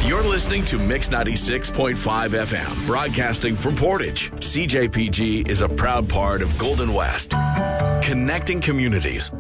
You're listening to Mix 96.5 FM, broadcasting from Portage. CJPG is a proud part of Golden West, connecting communities